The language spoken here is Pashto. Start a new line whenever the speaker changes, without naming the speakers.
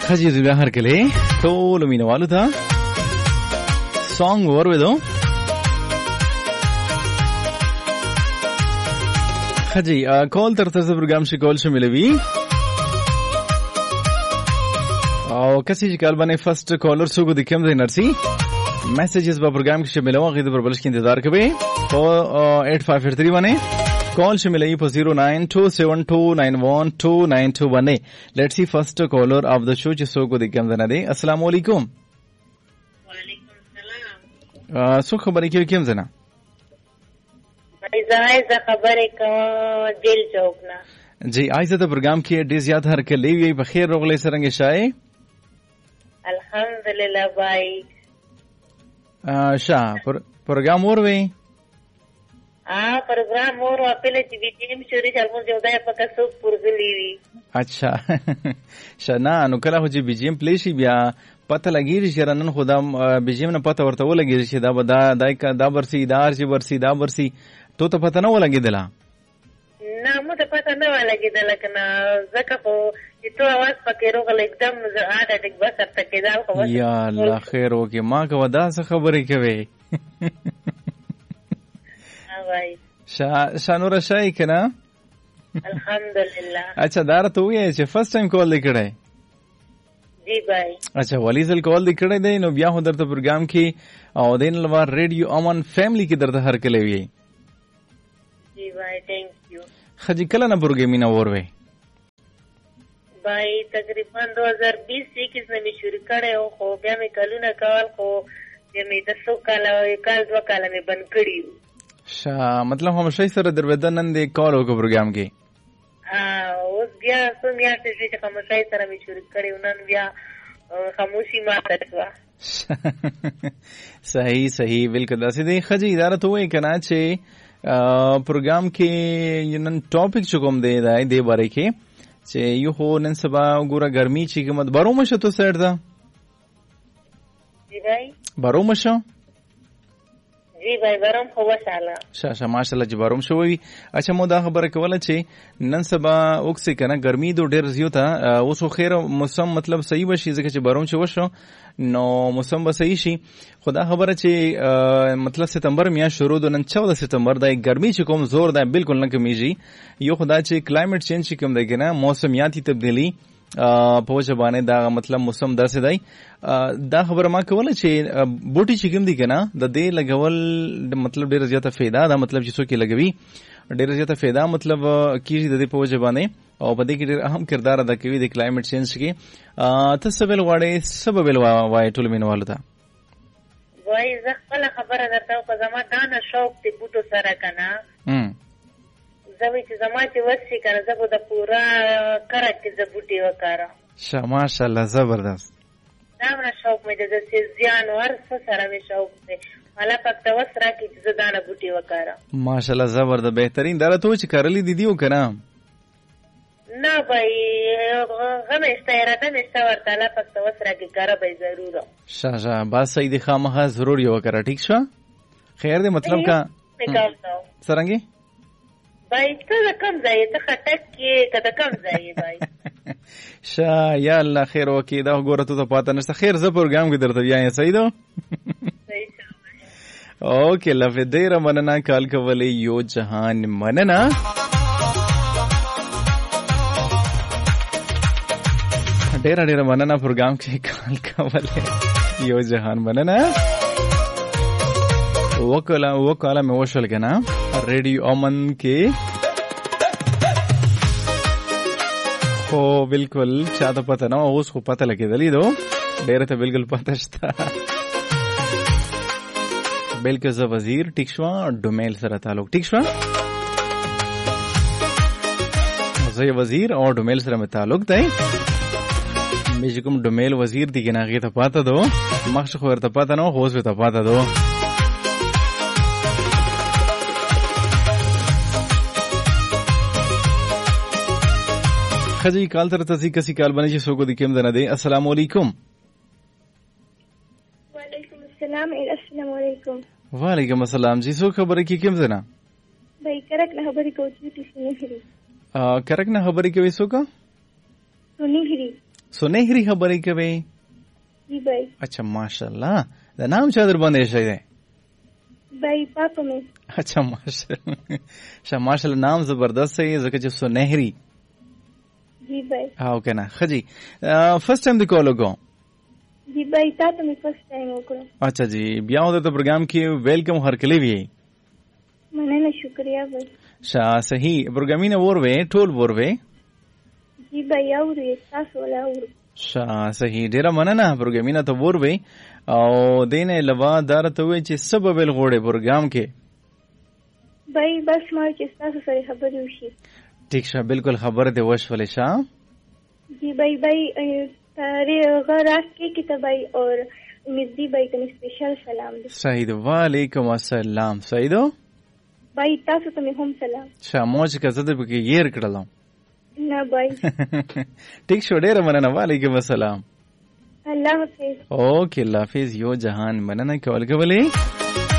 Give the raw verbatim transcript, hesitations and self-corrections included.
خجي زبیا هر کله ټول مینوالو ته سونګ ورودو خجي کال تر تاسو پروګرام شي کول شاملوي او کسي چې کال باندې فرست کالر سو د کوم ځای نرسي میسجز په پروګرام کې شامل او غوډه پر بلش کې انتظار کوي او eight five eight three باندې کال شاملوي په zero nine two seven two nine one two nine two باندې. لیټس سی فرست کالر اف د شو چې سو کو د کوم ځای نه دی. السلام علیکم.
وعلیکم السلام.
سو خبرې کې کوم ځای نه
زه خبرې کوم جیل چوک نه.
جی آیزه د پروګرام کې ډیر زیات هر کله وی په خیر روغلې سرنګ شای.
الحمدلله بای.
ا شا پروګرام اور وی
ا پروګرام اور خپل چې بي ټي ایم شوري چلمو یو ځای په کسو پرځلې وی.
اچھا شنا نو کله چې بي جی ایم پلی شي بیا پته لګیږي چې رنن خدام بي جی ایم نه پته ورته ولګیږي چې دا دا دا دا برسي دار چې برسي دا برسي تو ته پته نه ولګیدله.
نه مو ته پته نه ولګیدله کنه زکه خو چې تو आवाज پکې روغل एकदम زړه ټک بس تر کېدل خو
یا الله خیر وکي ما کو دا څه خبرې کوي.
وای
شا شانور شای کنه
الحمدلله.
اچھا دا راته وایي چې فرست ټایم کال لیکړای.
جی بھائی.
اچھا ولی زل کال لیکړای دی نو بیا هو درته پروګرام کې او دین لوار ریډیو امن فیملی کې درته هر کله وی.
جی بھائی تھینک یو.
خجی کله نه پروګرام نه وروي
بھائی تقریبا دو ہزار بیس اکیس میں شروع کړه او خو بیا مې کلونه کال خو مې د څو کال کال دوه کال مې بند کړی.
شا مطلب هم شي سره دروازه نن دی کال وکړو پروګرام کې.
ا اوس بیا سم میاشتې چې کوم شي سره مې شروع کړی نن بیا خاموشي ما تاسو.
صحیح صحیح بالکل داسې دی. خجی اداره ته وایي کنه چې پروګرام کې نن ټاپک چوم دی دا دی باره کې چې یو هو نن سبا ګوره ګرمي چې کومت بارو مشه تو سر دا.
جی بھائی
بارو مشه.
جی بھائی بارم خو وشاله
شاشه ماشاءالله چې بارم شوی. اچھا مو دا خبره کوله چې نن سبا اوکسه کنه ګرمي دو ډیر زیاته اوس خو خیر موسم مطلب صحیح وشي ځکه چې بارم شو وشو نو موسم به صحیح شي. خدا خبره چې مطلب ستمبر میاشت شروع د نن چودہ ستمبر د ګرمي چې کوم زور ده بالکل نه کمیږي. یو خدا چې کلایمټ چینج کوم دی کنه موسمیاتي تبدیلی په وجه باندې دا مطلب موسم داسې دی. دا خبره ما کوله چې بوټي چې کوم دي کنه د دې لګول مطلب ډیره زیاته فایده دا مطلب چې څوک لګوي ډیره زیاته فایده مطلب کیږي د دې په وجه باندې او په دې کې ډیر اهم کردار ادا کوي د کلایمټ چینج کې. تاسو بل غواړئ سبب ول وای ټول مینوالو ته
وای زه خپل خبره درته په زما دانه شوق ته بوټو سره کنه
هم
زوی چې زما چې وسی کنه زه به د پورا کرک ز بوټي وکړم.
شه ماشاءالله زبردست.
دا مې شوق مې د سيزيان ورڅ سره مې شوق دی مالا پک توسرا کې چې دانه بوټي وکړم.
ماشاءالله زبردست بهترین درته چې کارلی دي دیو کنه
نه بھائی غم استایراته مشته ورته لا پک توسرا کې کار به ضرور.
شه شه بس صحیح دي خامخا ضرور یو وکړه ټیک شو خیر دی مطلب کا سرنګي
بھائی ته کم ځای ته خټک کې کته کم ځای بھائی.
شا یا الله خیر وکي دا ګوره ته پاته نشته. خیر زه پروګرام کې درته بیا صحیح دو اوکې لفه ډیره مننه کال کولې یو جهان مننه. ډیره ډیره مننه پروګرام کې کال کولې یو جهان مننه. وکاله وکاله مې وشل کنه ریډیو امن کې خو بالکل چاته پته نه اوس خو پته لګېدلې دو ډیره ته بالکل پته شته. بالکل زه وزیر ټیک شو ډومیل سره تعلق ټیک شو زه وزیر او ډومیل سره مې تعلق دی. مې کوم ډومیل وزیر دی کنه هغه ته پته دو مخ خو ورته پته نه خو اوس ته پته دو. خجی کال تر تسی کسی کال بنی چې سوګو د کېم دنه دی. السلام علیکم.
وعلیکم السلام. السلام علیکم.
وعلیکم السلام. جی سو خبره کې کېم دنه
بھائی کرک نه خبرې کوي چې تاسو نه هري
ا کرک نه خبرې کوي سو کا
نه هري
سنهری خبرې کوي؟
جی بھائی.
اچھا ماشاءالله. دا نام چا در باندې شوی دی؟
بھائی پاپا میں.
اچھا ماشاءالله. شه ماشاءالله نام زبردست دی ځکه چې سنهری.
جی بھائی.
او کنه خجی فرست ټایم دی کال وکړو.
جی بھائی تا ته می فرست ټایم وکړو.
اچھا جی بیا د پروګرام کې ویلکم هرکلی وی.
مننه شکریا بھائی.
شا صحیح پروګرامینه وروي ټول وروي.
جی بھائی اوري تاسو ولا اوري.
شا صحیح ډیره مننه پروګرامینه ته وروي او دینه لوا دارته وي چې سبب ول غوړې پروګرام کې.
بھائی بس ما چې تاسو سره خبرې وشي.
ٹھیک شه بالکل خبر دی وشولې شا.
جی بھائی بھائی تارے غرات کې کتابای اور مزدی بھائی ته سپیشل سلام دی. صحیح دی
وعلیکم السلام. صحیح دو
بھائی تاسو ته هم سلام.
شا موج کا زده به یې کړلم.
نه بھائی.
ٹھیک شو ډیره مننه. وعلیکم السلام.
الله حافظ.
اوکے الله حافظ. یو جهان مننه کول کولې